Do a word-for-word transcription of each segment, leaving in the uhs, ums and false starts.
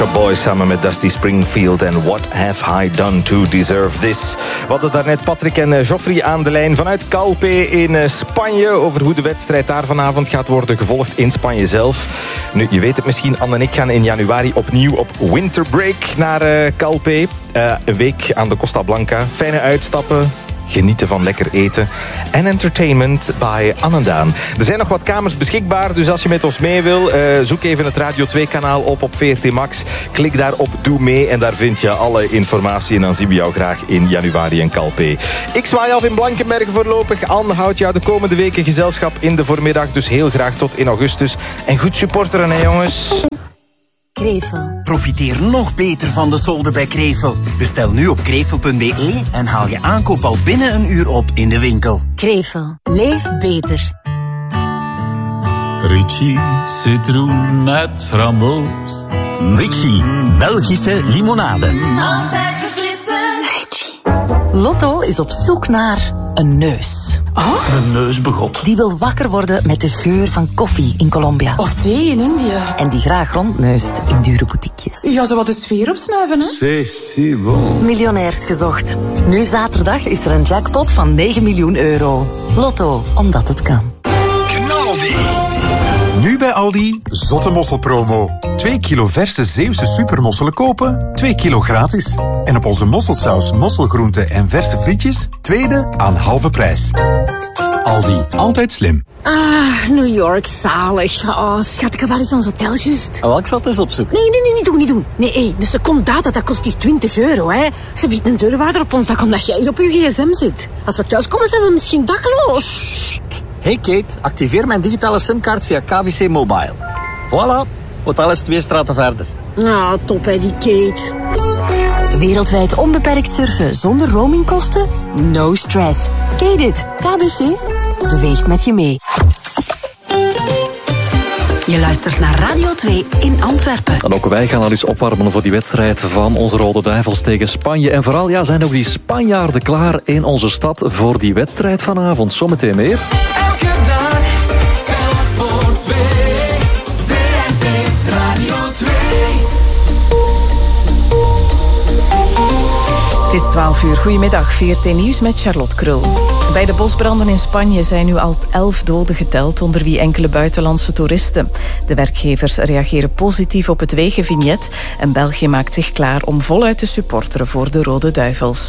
Shop Boy samen met Dusty Springfield en What Have I Done to Deserve This. We hadden daarnet Patrick en Geoffrey aan de lijn vanuit Calpe in Spanje over hoe de wedstrijd daar vanavond gaat worden gevolgd in Spanje zelf. Nu, je weet het misschien, Anne en ik gaan in januari opnieuw op winterbreak naar uh, Calpe. Uh, een week aan de Costa Blanca. Fijne uitstappen. Genieten van lekker eten en entertainment bij Anne en Daan. Er zijn nog wat kamers beschikbaar, dus als je met ons mee wil, uh, zoek even het Radio twee kanaal op op V R T Max. Klik daar op Doe mee en daar vind je alle informatie en dan zien we jou graag in januari in Calpe. Ik zwaai af in Blankenberge voorlopig. Anne houdt jou de komende weken gezelschap in de voormiddag, dus heel graag tot in augustus. En goed supporteren, hè jongens. Krevel. Profiteer nog beter van de solden bij Krevel. Bestel nu op krevel punt b e en haal je aankoop al binnen een uur op in de winkel. Krevel. Leef beter. Ritchie citroen met framboos. Ritchie, Belgische limonade. Altijd verfrissend. Ritchie. Lotto is op zoek naar een neus. Oh? Een neusbegot. Die wil wakker worden met de geur van koffie in Colombia. Of thee in India. En die graag rondneust in dure boutiquejes. Ja, zo wat de sfeer opsnuiven, hè? C'est si bon. Miljonairs gezocht. Nu zaterdag is er een jackpot van negen miljoen euro. Lotto, omdat het kan. Knaldi. Nu bij Aldi, zotte mosselpromo. twee kilo verse Zeeuwse supermosselen kopen, twee kilo gratis. En op onze mosselsaus, mosselgroenten en verse frietjes, tweede aan halve prijs. Aldi, altijd slim. Ah, New York, zalig. Oh, schat, ik heb wel eens ons hotel juist. Oh, ik zat eens op zoek. Nee, nee, nee, niet doen, niet doen. Nee, hey, een secondata, dat kost hier twintig euro, hè. Ze biedt een deurwaarder op ons dak omdat jij hier op je gsm zit. Als we thuis komen, zijn we misschien dakloos. Hey Kate, activeer mijn digitale simkaart via K B C Mobile. Voilà, hotel is twee straten verder. Nou, top hè, die Kate. Wereldwijd onbeperkt surfen zonder roamingkosten? No stress. Kate it. K B C beweegt met je mee. Je luistert naar Radio twee in Antwerpen. En ook wij gaan al eens opwarmen voor die wedstrijd van onze Rode Duivels tegen Spanje. En vooral ja, zijn ook die Spanjaarden klaar in onze stad voor die wedstrijd vanavond. Zometeen meer. Elke dag telt voor twee. V R T Radio twee. Het is twaalf uur. Goedemiddag, V R T Nieuws met Charlotte Krul. Bij de bosbranden in Spanje zijn nu al elf doden geteld, onder wie enkele buitenlandse toeristen. De werkgevers reageren positief op het wegenvignet en België maakt zich klaar om voluit te supporteren voor de Rode Duivels.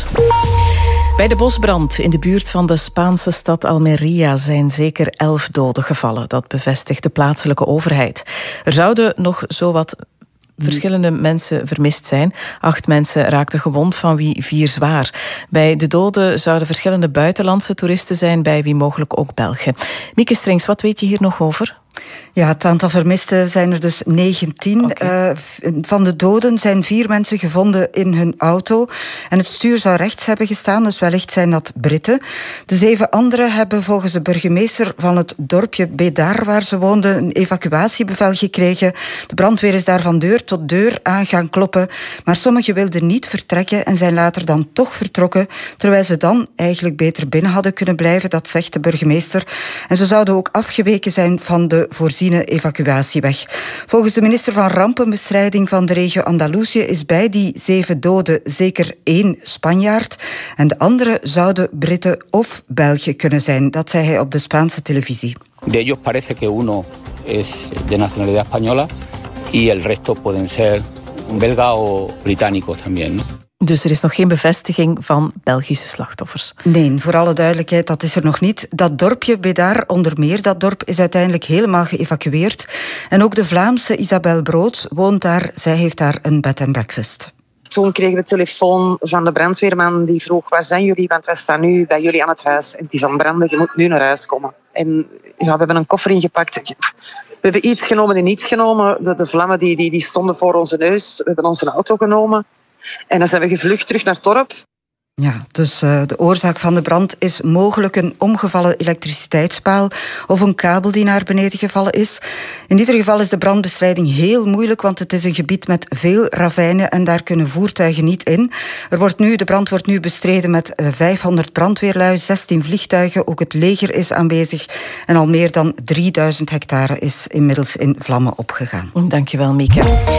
Bij de bosbrand in de buurt van de Spaanse stad Almería zijn zeker elf doden gevallen. Dat bevestigt de plaatselijke overheid. Er zouden nog zowat verschillende mensen vermist zijn. Acht mensen raakten gewond, van wie vier zwaar. Bij de doden zouden verschillende buitenlandse toeristen zijn, bij wie mogelijk ook Belgen. Mieke Strings, wat weet je hier nog over? Ja, het aantal vermisten zijn er dus negentien. Okay. Uh, van de doden zijn vier mensen gevonden in hun auto. En het stuur zou rechts hebben gestaan, dus wellicht zijn dat Britten. De zeven anderen hebben volgens de burgemeester van het dorpje Bedar, waar ze woonden, een evacuatiebevel gekregen. De brandweer is daar van deur tot deur aan gaan kloppen. Maar sommigen wilden niet vertrekken en zijn later dan toch vertrokken, terwijl ze dan eigenlijk beter binnen hadden kunnen blijven, dat zegt de burgemeester. En ze zouden ook afgeweken zijn van de voorziene evacuatieweg. Volgens de minister van Rampenbestrijding van de regio Andalusië is bij die zeven doden zeker één Spanjaard. En de andere zouden Britten of Belgen kunnen zijn. Dat zei hij op de Spaanse televisie. De ellos parece que uno es de nacionalidad española y el resto pueden ser belga o británicos también. Dus er is nog geen bevestiging van Belgische slachtoffers? Nee, voor alle duidelijkheid, dat is er nog niet. Dat dorpje Bedar, onder meer dat dorp, is uiteindelijk helemaal geëvacueerd. En ook de Vlaamse Isabel Broods woont daar. Zij heeft daar een bed and breakfast. Toen kregen we telefoon van de brandweerman die vroeg: waar zijn jullie? Want wij staan nu bij jullie aan het huis. En het is aan het branden, je moet nu naar huis komen. En ja, we hebben een koffer ingepakt. We hebben iets genomen en niets genomen. De, de vlammen die, die, die stonden voor onze neus. We hebben onze auto genomen. En dan zijn we gevlucht terug naar het dorp. Ja, dus uh, de oorzaak van de brand is mogelijk een omgevallen elektriciteitspaal of een kabel die naar beneden gevallen is. In ieder geval is de brandbestrijding heel moeilijk, want het is een gebied met veel ravijnen en daar kunnen voertuigen niet in. Er wordt nu, de brand wordt nu bestreden met vijfhonderd brandweerlui, zestien vliegtuigen, ook het leger is aanwezig en al meer dan drieduizend hectare is inmiddels in vlammen opgegaan. Dankjewel, Mieke.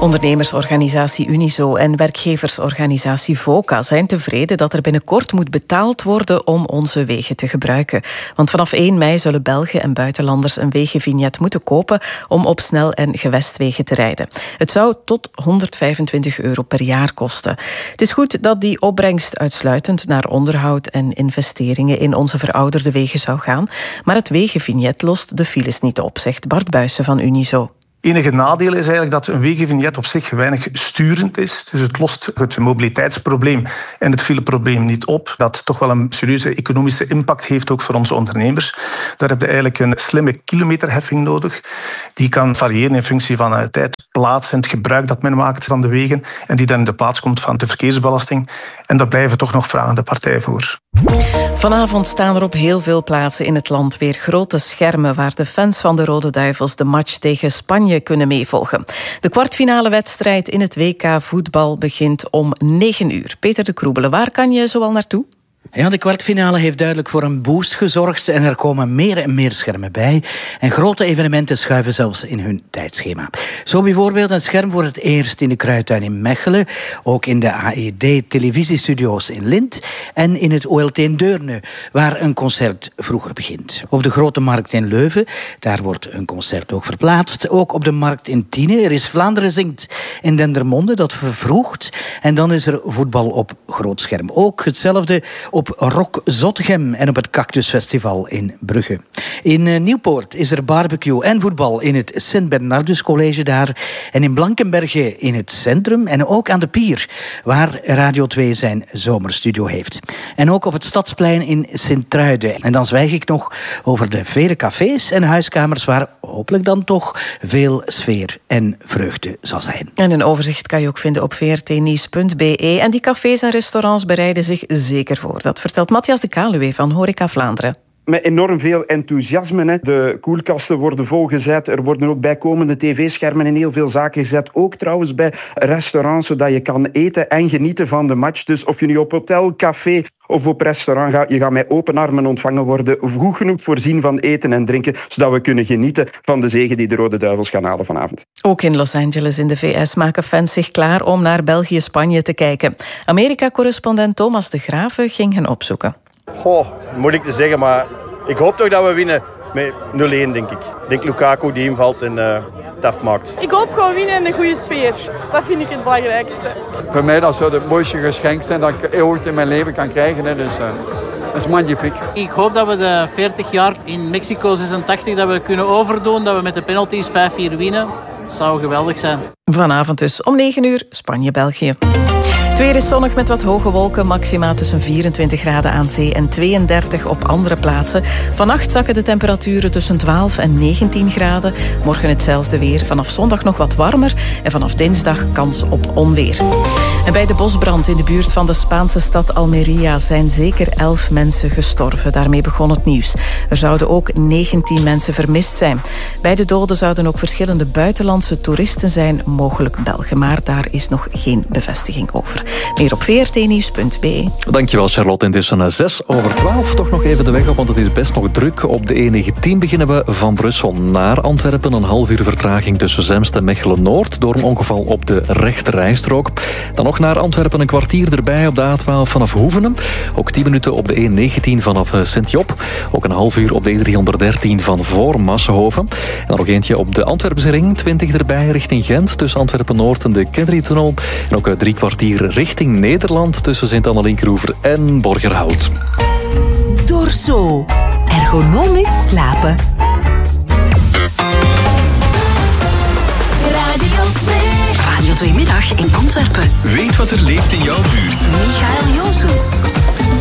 Ondernemersorganisatie Unizo en werkgeversorganisatie VOCA zijn tevreden dat er binnenkort moet betaald worden om onze wegen te gebruiken. Want vanaf één mei zullen Belgen en buitenlanders een wegenvignet moeten kopen om op snel- en gewestwegen te rijden. Het zou tot honderdvijfentwintig euro per jaar kosten. Het is goed dat die opbrengst uitsluitend naar onderhoud en investeringen in onze verouderde wegen zou gaan, maar het wegenvignet lost de files niet op, zegt Bart Buijsen van Unizo. Het enige nadeel is eigenlijk dat een wegenvignet op zich weinig sturend is. Dus het lost het mobiliteitsprobleem en het fileprobleem niet op. Dat toch wel een serieuze economische impact heeft ook voor onze ondernemers. Daar heb je eigenlijk een slimme kilometerheffing nodig. Die kan variëren in functie van de tijd, plaats en het gebruik dat men maakt van de wegen. En die dan in de plaats komt van de verkeersbelasting. En daar blijven toch nog vragende partijen voor. Vanavond staan er op heel veel plaatsen in het land weer grote schermen waar de fans van de Rode Duivels de match tegen Spanje kunnen meevolgen. De kwartfinale wedstrijd in het W K voetbal begint om negen uur. Peter de Kroebele, waar kan je zoal naartoe? Ja, de kwartfinale heeft duidelijk voor een boost gezorgd en er komen meer en meer schermen bij. En grote evenementen schuiven zelfs in hun tijdschema. Zo bijvoorbeeld een scherm voor het eerst in de Kruidtuin in Mechelen, ook in de A E D-televisiestudio's in Lint en in het O L T in Deurne, waar een concert vroeger begint. Op de Grote Markt in Leuven, daar wordt een concert ook verplaatst. Ook op de Markt in Tiene, er is Vlaanderen zingt in Dendermonde, dat vervroegt. En dan is er voetbal op groot scherm. Ook hetzelfde op Rock Zottegem en op het Cactusfestival in Brugge. In Nieuwpoort is er barbecue en voetbal in het Sint-Bernardus College daar. En in Blankenberge in het centrum en ook aan de Pier, waar Radio twee zijn zomerstudio heeft. En ook op het Stadsplein in Sint-Truiden. En dan zwijg ik nog over de vele cafés en huiskamers waar hopelijk dan toch veel sfeer en vreugde zal zijn. En een overzicht kan je ook vinden op v r t nieuws punt b e. En die cafés en restaurants bereiden zich zeker voor. Dat vertelt Matthias de Kaluwe van Horeca Vlaanderen. Met enorm veel enthousiasme. Hè. De koelkasten worden volgezet. Er worden ook bijkomende tv-schermen in heel veel zaken gezet. Ook trouwens bij restaurants, zodat je kan eten en genieten van de match. Dus of je nu op hotel, café of op restaurant gaat, je gaat met open armen ontvangen worden. Goed genoeg voorzien van eten en drinken, zodat we kunnen genieten van de zege die de Rode Duivels gaan halen vanavond. Ook in Los Angeles in de V S maken fans zich klaar om naar België-Spanje te kijken. Amerika-correspondent Thomas de Graven ging hen opzoeken. Goh, moeilijk te zeggen, maar ik hoop toch dat we winnen met nul-één, denk ik. Ik denk Lukaku die invalt en uh, het afmaakt. Ik hoop gewoon winnen in een goede sfeer. Dat vind ik het belangrijkste. Voor mij dat zou het mooiste geschenk zijn dat ik ooit in mijn leven kan krijgen. Hè. Dus, uh, dat is magnifiek. Ik hoop dat we de veertig jaar in Mexico zesentachtig dat we kunnen overdoen. Dat we met de penalties vijf vier winnen. Dat zou geweldig zijn. Vanavond dus om negen uur Spanje-België. Het weer is zonnig met wat hoge wolken, maxima tussen vierentwintig graden aan zee en tweeëndertig op andere plaatsen. Vannacht zakken de temperaturen tussen twaalf en negentien graden. Morgen hetzelfde weer, vanaf zondag nog wat warmer en vanaf dinsdag kans op onweer. En bij de bosbrand in de buurt van de Spaanse stad Almería zijn zeker elf mensen gestorven. Daarmee begon het nieuws. Er zouden ook negentien mensen vermist zijn. Bij de doden zouden ook verschillende buitenlandse toeristen zijn, mogelijk Belgen, maar daar is nog geen bevestiging over. Meer op v r t nieuws punt b e. Dankjewel Charlotte. Intussen zes over twaalf. Toch nog even de weg op, want het is best nog druk. Op de E negentien beginnen we van Brussel naar Antwerpen. Een half uur vertraging tussen Zemst en Mechelen-Noord door een ongeval op de rechterrijstrook. Dan nog naar Antwerpen een kwartier erbij op de A twaalf vanaf Hoevenen. Ook tien minuten op de E negentien vanaf Sint-Job. Ook een half uur op de E driehonderddertien van voor Massenhoven. En dan nog eentje op de Antwerpse ring. twintig erbij richting Gent tussen Antwerpen-Noord en de Kendry-tunnel. En ook drie kwartier richting Nederland tussen Sint-Anne-Linkroever en Borgerhout. Dorso. Ergonomisch slapen. Radio twee. Radio twee middag in Antwerpen. Weet wat er leeft in jouw buurt. Michael Joosens.